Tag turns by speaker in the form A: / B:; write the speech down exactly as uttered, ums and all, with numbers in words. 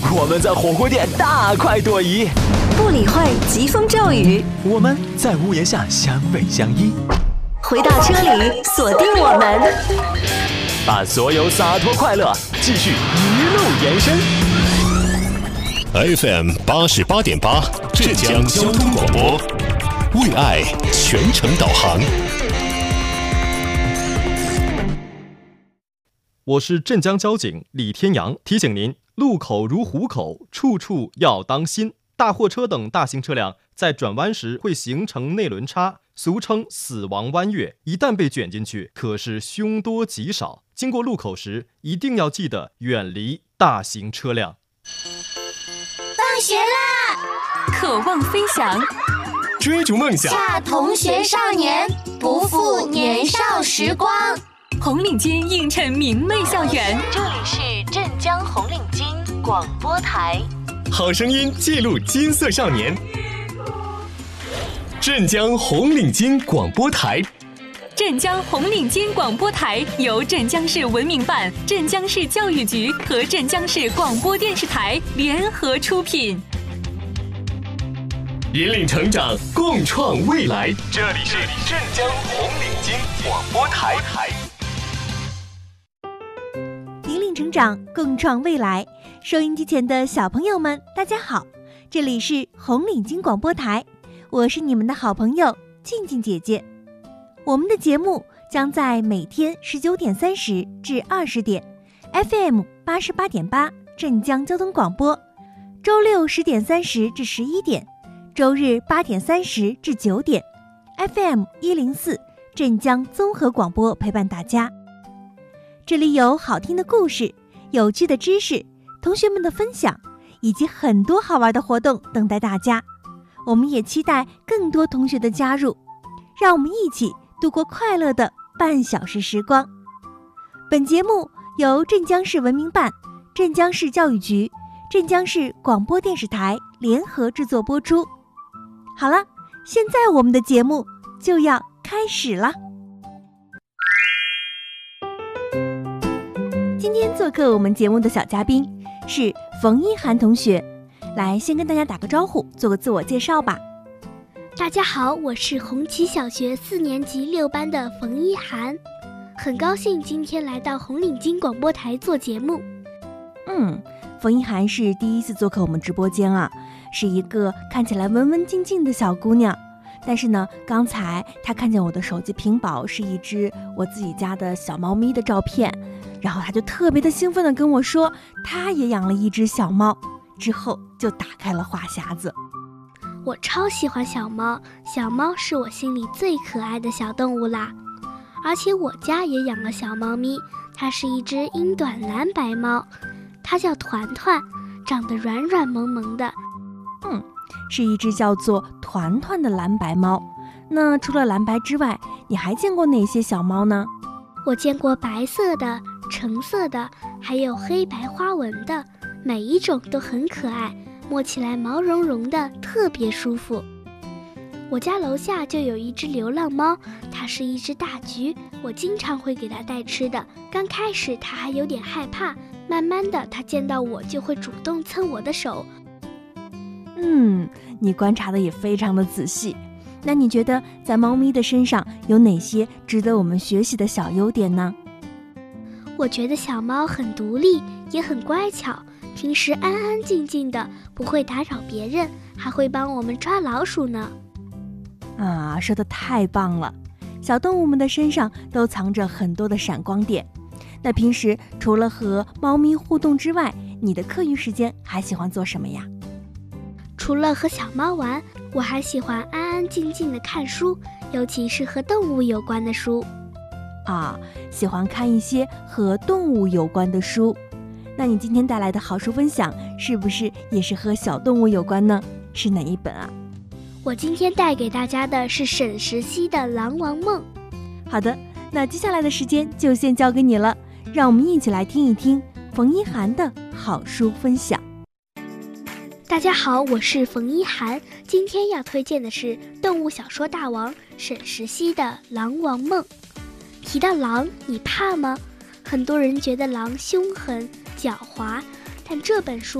A: 我们在火锅店大快朵颐，
B: 不理会疾风骤雨，
A: 我们在屋檐下相偎相依。
B: 回到车里，锁定我们，
A: 把所有洒脱快乐继续一路延伸。
C: F M 八十八点八，浙江交通广播，为爱全程导航。
D: 我是镇江交警李天阳，提醒您：路口如虎口，处处要当心。大货车等大型车辆在转弯时会形成内轮差，俗称死亡弯月，一旦被卷进去，可是凶多吉少。经过路口时，一定要记得远离大型车辆。
E: 放学啦！
B: 渴望飞翔，
C: 追逐梦想，
E: 恰同学少年，不负年少时光。
B: 红领巾映衬明媚校园，
F: 这里是镇江红领巾广播台，
C: 好声音记录金色少年。镇江红领巾广播台，
B: 镇江红领巾广播台由镇江市文明办、镇江市教育局和镇江市广播电视台联合出品，
C: 引领成长，共创未来。
A: 这里是镇江红领巾广播台。
G: 引领成长，共创未来。收音机前的小朋友们，大家好，这里是红领巾广播台，我是你们的好朋友静静姐姐。我们的节目将在每天十九点三十至二十点 F M 八十八点八镇江交通广播，周六十点三十至十一点，周日八点三十至九点 F M 一零四镇江综合广播陪伴大家。这里有好听的故事，有趣的知识，同学们的分享，以及很多好玩的活动等待大家。我们也期待更多同学的加入，让我们一起度过快乐的半小时时光。本节目由镇江市文明办、镇江市教育局、镇江市广播电视台联合制作播出。好了，现在我们的节目就要开始了。今天做客我们节目的小嘉宾是冯一涵同学，来先跟大家打个招呼，做个自我介绍吧。
H: 大家好，我是红旗小学四年级六班的冯一涵，很高兴今天来到红领巾广播台做节目。
G: 嗯，冯一涵是第一次做客我们直播间啊，是一个看起来文文静静的小姑娘。但是呢，刚才她看见我的手机屏保是一只我自己家的小猫咪的照片，然后她就特别的兴奋地跟我说，她也养了一只小猫，之后就打开了话匣子。
H: 我超喜欢小猫，小猫是我心里最可爱的小动物啦。而且我家也养了小猫咪，它是一只英短蓝白猫，它叫团团，长得软软萌萌的。
G: 嗯，是一只叫做团团的蓝白猫。那除了蓝白之外，你还见过哪些小猫呢？
H: 我见过白色的、橙色的，还有黑白花纹的，每一种都很可爱，摸起来毛茸茸的，特别舒服。我家楼下就有一只流浪猫，它是一只大橘，我经常会给它带吃的。刚开始它还有点害怕，慢慢的它见到我就会主动蹭我的手。
G: 嗯，你观察的也非常的仔细。那你觉得在猫咪的身上有哪些值得我们学习的小优点呢？
H: 我觉得小猫很独立，也很乖巧，平时安安静静的，不会打扰别人，还会帮我们抓老鼠呢。
G: 啊，说得太棒了！小动物们的身上都藏着很多的闪光点。那平时除了和猫咪互动之外，你的课余时间还喜欢做什么呀？
H: 除了和小猫玩，我还喜欢安安静静的看书，尤其是和动物有关的书。
G: 啊，喜欢看一些和动物有关的书。那你今天带来的好书分享是不是也是和小动物有关呢？是哪一本啊？
H: 我今天带给大家的是沈石溪的《狼王梦》。
G: 好的，那接下来的时间就先交给你了，让我们一起来听一听冯一涵的好书分享。
H: 大家好，我是冯一涵，今天要推荐的是动物小说大王沈石溪的《狼王梦》。提到狼，你怕吗？很多人觉得狼凶狠、狡猾，但这本书